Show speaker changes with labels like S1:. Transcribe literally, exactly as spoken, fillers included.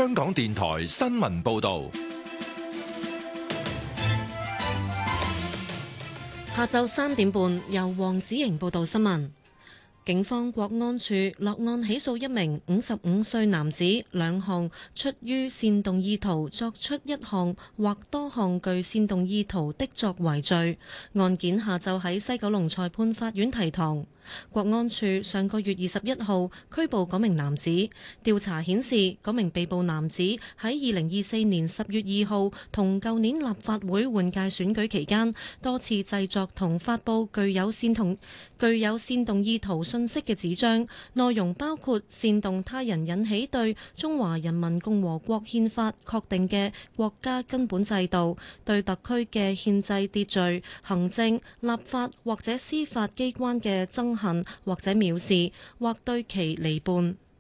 S1: 香港電台新聞報道。
S2: 下晝三點半，由黃子瑩報道新聞。警方國安處落案起訴一名五十五歲男子，兩項出於煽動意圖作出一項或多項具煽動意圖的作為罪。案件下晝喺西九龍裁判法院提堂。國安處上個月二十一號拘捕嗰名男子。調查顯示，嗰名被捕男子喺二零二四年十月二號同舊年立法會換屆選舉期間，多次製作同發布具有煽動具有煽動意圖信息嘅紙張，內容包括煽動他人引起對中華人民共和國憲法確定嘅國家根本制度、對特區嘅憲制秩序、行政、立法或者司法機關嘅憎恨或者藐視，或對其離叛。